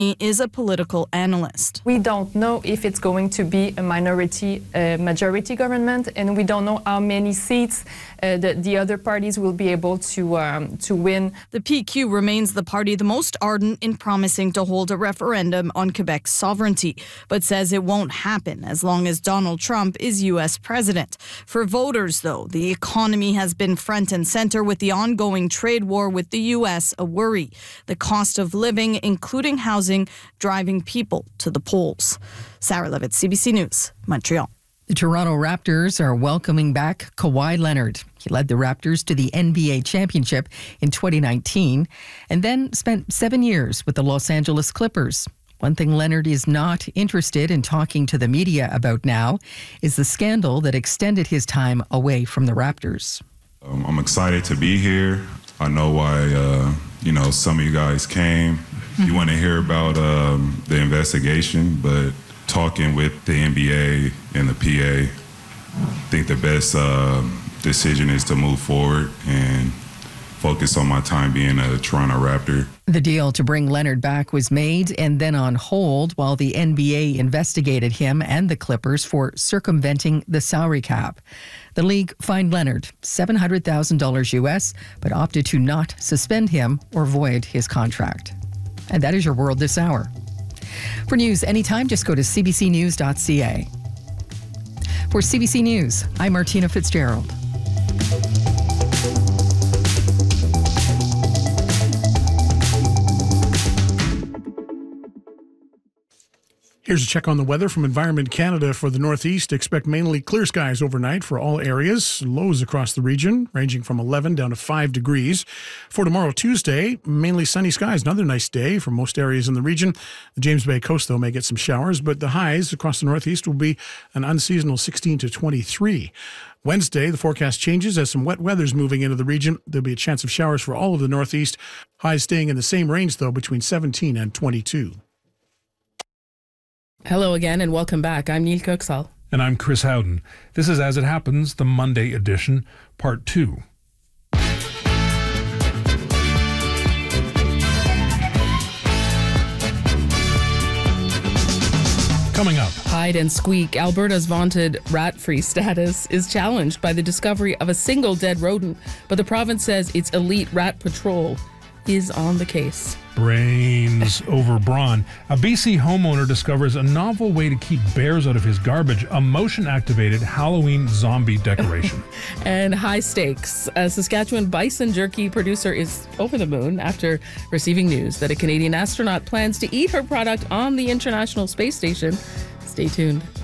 is a political analyst. We don't know if it's going to be a majority government, and we don't know how many seats the other parties will be able to win. The PQ remains the party the most ardent in promising to hold a referendum on Quebec's sovereignty, but says it won't happen as long as Donald Trump is U.S. president. For voters, though, the economy has been front and center with the ongoing trade war with the U.S. a worry. The cost of living, including housing, driving people to the polls. Sarah Levitt, CBC News, Montreal. The Toronto Raptors are welcoming back Kawhi Leonard. He led the Raptors to the NBA championship in 2019 and then spent 7 years with the Los Angeles Clippers. One thing Leonard is not interested in talking to the media about now is the scandal that extended his time away from the Raptors. I'm excited to be here. I know why, some of you guys came. You want to hear about the investigation, but talking with the NBA and the PA, I think the best decision is to move forward and focus on my time being a Toronto Raptor. The deal to bring Leonard back was made and then on hold while the NBA investigated him and the Clippers for circumventing the salary cap. The league fined Leonard $700,000 US, but opted to not suspend him or void his contract. And that is your world this hour. For news anytime, just go to cbcnews.ca. For CBC News, I'm Martina Fitzgerald. Here's a check on the weather from Environment Canada for the Northeast. Expect mainly clear skies overnight for all areas. Lows across the region ranging from 11 down to 5 degrees. For tomorrow, Tuesday, mainly sunny skies. Another nice day for most areas in the region. The James Bay coast, though, may get some showers, but the highs across the Northeast will be an unseasonal 16 to 23. Wednesday, the forecast changes as some wet weather's moving into the region. There'll be a chance of showers for all of the Northeast. Highs staying in the same range, though, between 17 and 22. Hello again and welcome back. I'm Neil Kirksall. And I'm Chris Howden. This is As It Happens, the Monday edition, part 2. Coming up. Hide and squeak. Alberta's vaunted rat-free status is challenged by the discovery of a single dead rodent, but the province says its elite rat patrol is on the case. Brains over brawn. A BC homeowner discovers a novel way to keep bears out of his garbage, a motion-activated Halloween zombie decoration. And high stakes. A Saskatchewan bison jerky producer is over the moon after receiving news that a Canadian astronaut plans to eat her product on the International Space Station. Stay tuned.